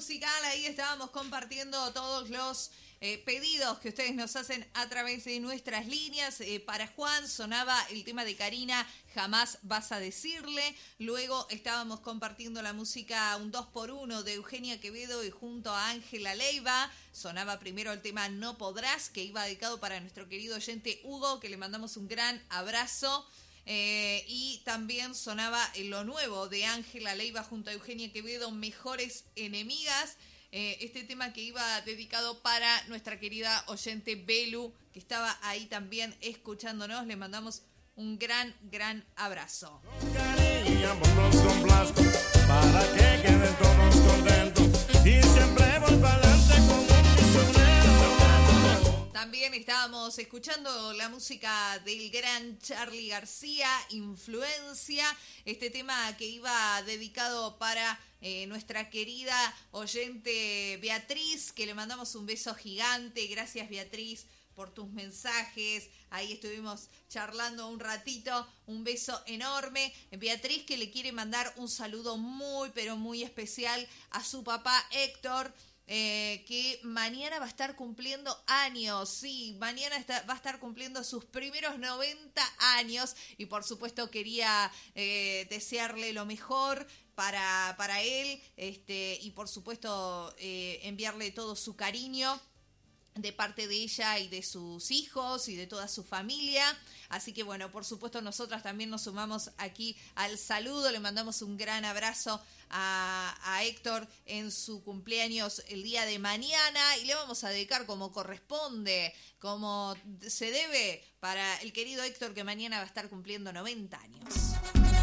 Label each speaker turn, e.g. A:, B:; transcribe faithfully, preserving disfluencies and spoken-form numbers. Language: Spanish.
A: musical. Ahí estábamos compartiendo todos los eh, pedidos que ustedes nos hacen a través de nuestras líneas. Eh, para Juan sonaba el tema de Karina, Jamás vas a decirle. Luego estábamos compartiendo la música Un dos por uno de Eugenia Quevedo y junto a Ángela Leiva. Sonaba primero el tema No Podrás, que iba dedicado para nuestro querido oyente Hugo, que le mandamos un gran abrazo. Eh, y también sonaba Lo Nuevo de Ángela Leiva junto a Eugenia Quevedo, Mejores Enemigas. Eh, este tema que iba dedicado para nuestra querida oyente Belu, que estaba ahí también escuchándonos. Le mandamos un gran, gran abrazo.
B: Para que queden todos contentos y siempre voy para adelante como un misionero.
A: También estábamos escuchando la música del gran Charly García, Influencia, este tema que iba dedicado para eh, nuestra querida oyente Beatriz, que le mandamos un beso gigante. Gracias, Beatriz, por tus mensajes. Ahí estuvimos charlando un ratito. Un beso enorme. Beatriz, que le quiere mandar un saludo muy, pero muy especial a su papá Héctor, eh, que mañana va a estar cumpliendo años. Sí, mañana está, va a estar cumpliendo sus primeros noventa años. Y por supuesto quería eh, desearle lo mejor para, para él. Este, y por supuesto eh, enviarle todo su cariño de parte de ella y de sus hijos y de toda su familia. Así que bueno, por supuesto nosotras también nos sumamos aquí al saludo. Le mandamos un gran abrazo a, a Héctor en su cumpleaños el día de mañana y le vamos a dedicar como corresponde, como se debe, para el querido Héctor, que mañana va a estar cumpliendo noventa años.